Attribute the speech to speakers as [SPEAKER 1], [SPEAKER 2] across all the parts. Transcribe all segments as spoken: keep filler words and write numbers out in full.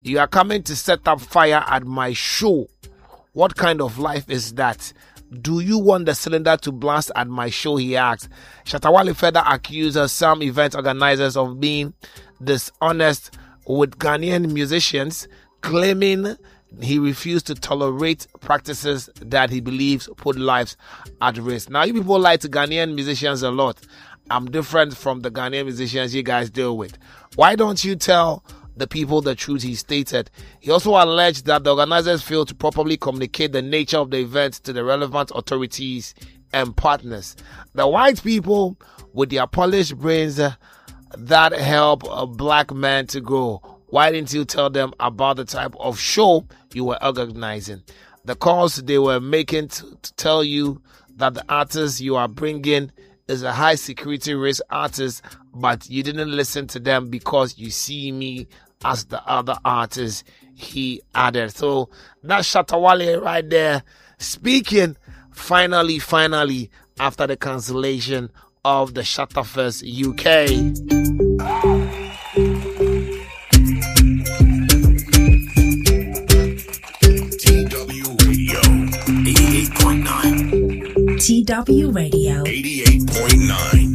[SPEAKER 1] You are coming to set up fire at my show. What kind of life is that? Do you want the cylinder to blast at my show? He asked. Shatta Wale further accused some event organizers of being dishonest with Ghanaian musicians, claiming he refused to tolerate practices that he believes put lives at risk. Now, you people lie to Ghanaian musicians a lot. I'm different from the Ghanaian musicians you guys deal with. Why don't you tell the people the truth? He stated. He also alleged that the organizers failed to properly communicate the nature of the event to the relevant authorities and partners. The white people with their polished brains uh, that help a black man to grow. Why didn't you tell them about the type of show you were organizing? The calls they were making to, to tell you that the artist you are bringing is a high security risk artist, but you didn't listen to them because you see me as the other artists, he added. So that's Shatta Wale right there speaking finally, finally, after the cancellation of the Shatta Fest U K.
[SPEAKER 2] T W Radio eighty-eight point nine.
[SPEAKER 3] T W Radio
[SPEAKER 2] eighty-eight point nine.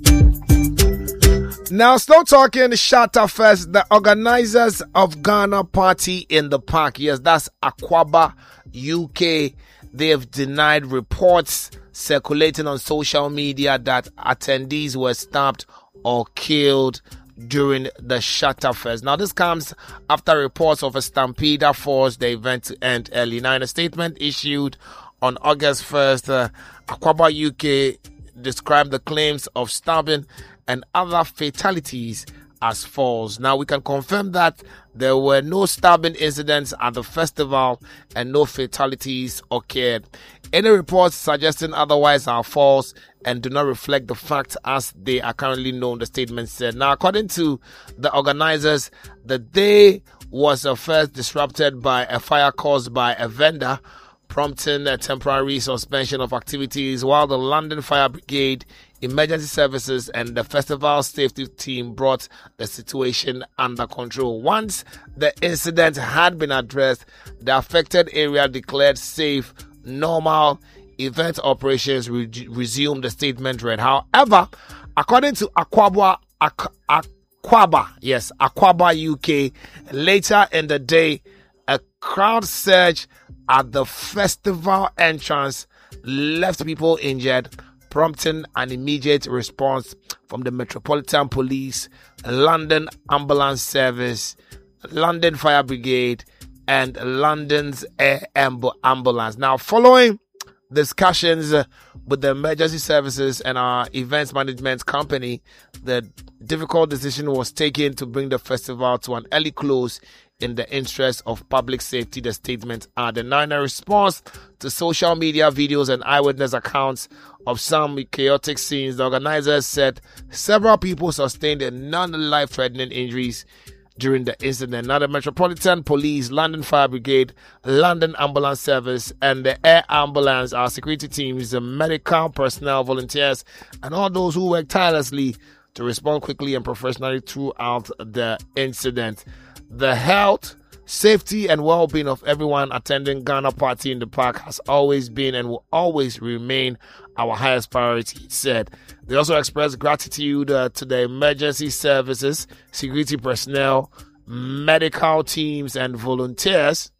[SPEAKER 1] Now, still talking Shatta Fest, the organizers of Ghana Party in the Park. Yes, that's Akwaaba U K. They have denied reports circulating on social media that attendees were stabbed or killed during the Shatta Fest. Now, this comes after reports of a stampede that forced the event to end early. Now, in a statement issued on August first, uh, Akwaaba U K described the claims of stabbing and other fatalities as false. Now, we can confirm that there were no stabbing incidents at the festival and no fatalities occurred. Any reports suggesting otherwise are false and do not reflect the facts as they are currently known, the statement said. Now, according to the organizers, the day was uh, first disrupted by a fire caused by a vendor, prompting a temporary suspension of activities, while the London Fire Brigade, emergency services, and the festival safety team brought the situation under control. Once the incident had been addressed, the affected area declared safe, normal event operations re- resumed, the statement read. However, according to Akwaaba, Ak- Akwaaba, yes, Akwaaba U K, later in the day, a crowd surge at the festival entrance left people injured, prompting an immediate response from the Metropolitan Police, London Ambulance Service, London Fire Brigade, and London's Air Amb- Ambulance. Now, following discussions with the emergency services and our events management company, the difficult decision was taken to bring the festival to an early close in the interest of public safety, the statement added. Now, in a response to social media videos and eyewitness accounts of some chaotic scenes, the organizers said several people sustained non-life-threatening injuries during the incident. Now, the Metropolitan Police, London Fire Brigade, London Ambulance Service, and the Air Ambulance, our security teams, the medical personnel, volunteers, and all those who work tirelessly to respond quickly and professionally throughout the incident. The health, safety, and well-being of everyone attending Ghana Party in the Park has always been and will always remain our highest priority, it said. They also expressed gratitude uh, to the emergency services, security personnel, medical teams, and volunteers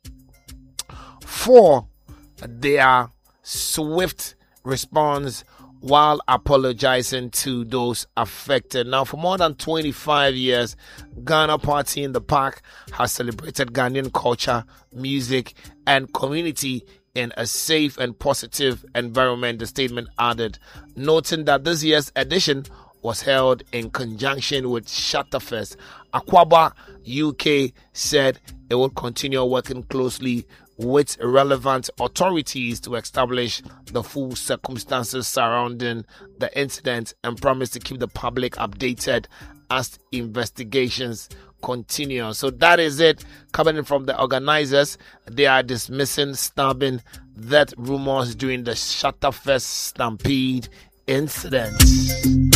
[SPEAKER 1] for their swift response while apologizing to those affected. Now, for more than twenty-five years, Ghana Party in the Park has celebrated Ghanaian culture, music, and community in a safe and positive environment, the statement added, noting that this year's edition was held in conjunction with Shatta Fest. Akwaaba U K said it will continue working closely with relevant authorities to establish the full circumstances surrounding the incident and promise to keep the public updated as investigations continue. So that is it coming in from the organizers. They are dismissing stabbing that rumors during the Shatta Fest Stampede incident.